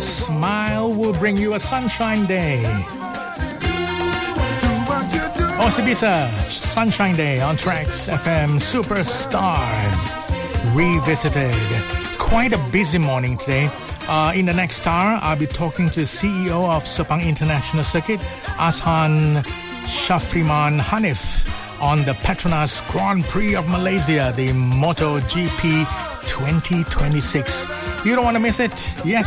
smile will bring you a sunshine day. Osibisa, Sunshine Day on Tracks FM Superstars Revisited. Quite a busy morning today. In the next hour, I'll be talking to the CEO of Sepang International Circuit, Azhan Shafriman Hanif, on the Petronas Grand Prix of Malaysia, the MotoGP 2026. You don't want to miss it? Yes.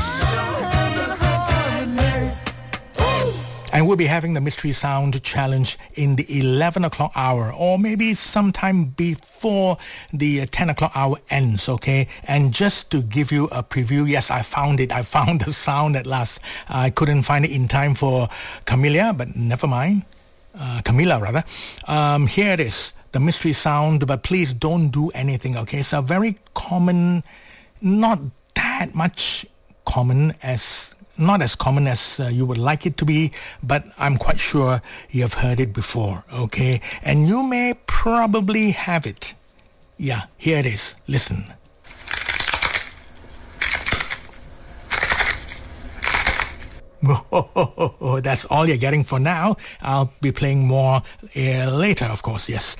And we'll be having the Mystery Sound Challenge in the 11 o'clock hour, or maybe sometime before the 10 o'clock hour ends, okay? And just to give you a preview, yes, I found it. I found the sound at last. I couldn't find it in time for Camilla, but never mind. Camilla, rather. Here it is, the Mystery Sound, but please don't do anything, okay? It's a very common, not that much common as... Not as common as you would like it to be, but I'm quite sure you have heard it before, okay? And you may probably have it. Yeah, here it is. Listen. Oh, that's all you're getting for now. I'll be playing more later, of course, yes.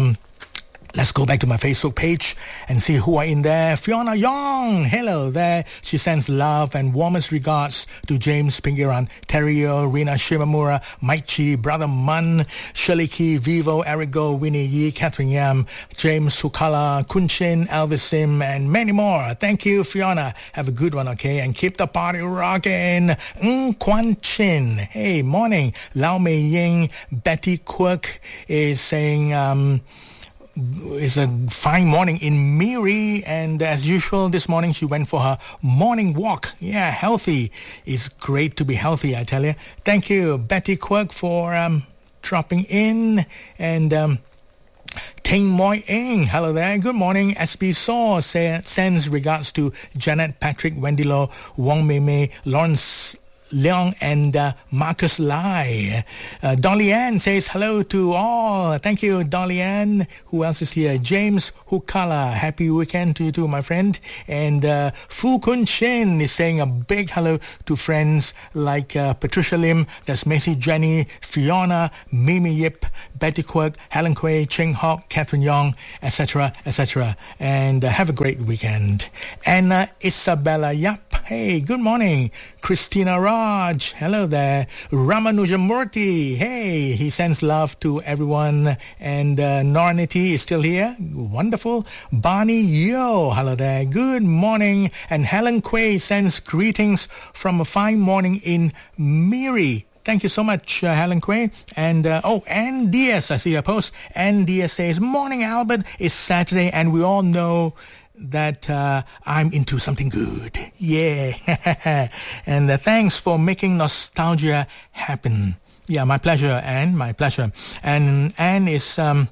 Let's go back to my Facebook page and see who are in there. Fiona Young, hello there. She sends love and warmest regards to James Pingiran, Terrio, Rina Shimamura, Maichi, Brother Mun, Shirley Key, Vivo, Erigo, Winnie Yi, Catherine Yam, James Sukala, Kunchin, Elvis Sim, and many more. Thank you, Fiona. Have a good one, okay? And keep the party rocking. Kwan Chin, hey, morning. Lau Mei Ying, Betty Quirk is saying... It's a fine morning in Miri, and as usual this morning she went for her morning walk. Yeah, healthy. It's great to be healthy, I tell you. Thank you, Betty Quirk, for dropping in. And Ting Moi Ing, hello there. Good morning. SB Saw sends regards to Janet Patrick, Wendy Lo, Wong Mei Mei, Lawrence Leong, and Marcus Lai. Dolly Ann says hello to all. Thank you, Dolly Ann. Who else is here? James Hukala. Happy weekend to you too, my friend. And Fu Kun Shin is saying a big hello to friends like Patricia Lim, that's Macy Jenny, Fiona, Mimi Yip, Betty Quirk, Helen Quay, Cheng Hock, Catherine Yong, etc., etc. And have a great weekend. And Isabella Yap. Hey, good morning. Christina Raj, hello there. Ramanujamurti, hey, he sends love to everyone. And Noraniti is still here. Wonderful. Barney Yo, hello there. Good morning. And Helen Quay sends greetings from a fine morning in Miri. Thank you so much, Helen Quay. And, Ann Diaz, I see a post. Ann Diaz says, morning, Albert. It's Saturday, and we all know that I'm into something good. Yeah. And thanks for making nostalgia happen. Yeah, my pleasure, Anne. My pleasure. And Anne is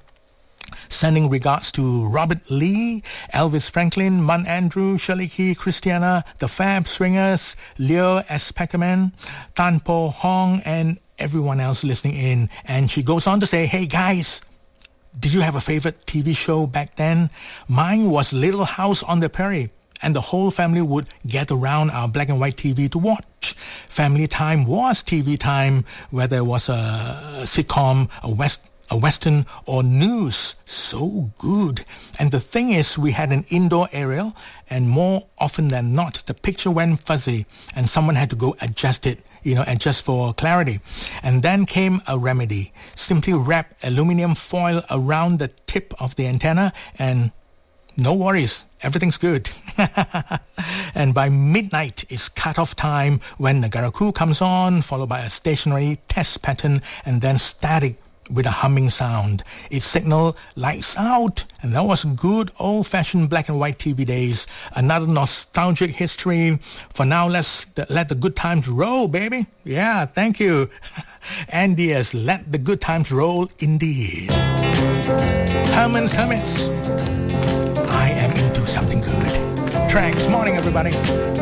sending regards to Robert Lee, Elvis Franklin, Mun Andrew, Shirley Key, Christiana, the Fab Swingers, Leo S. Peckerman, Tan Po Hong, and everyone else listening in. And she goes on to say, hey guys, did you have a favorite TV show back then? Mine was Little House on the Prairie, and the whole family would get around our black and white TV to watch. Family time was TV time, whether it was a sitcom, a western, or news. So good. And the thing is, we had an indoor aerial, and more often than not, the picture went fuzzy, and someone had to go adjust it. Adjust for clarity. And then came a remedy. Simply wrap aluminum foil around the tip of the antenna and no worries, everything's good. And by midnight is cut-off time when the Garaku comes on, followed by a stationary test pattern and then static with a humming sound. Its signal lights out, and that was good old-fashioned black and white TV days. Another nostalgic history. For now, let's let the good times roll, baby. Yeah, thank you. And yes, let the good times roll indeed. Herman's Hermits. I am into something good. Tracks, morning everybody.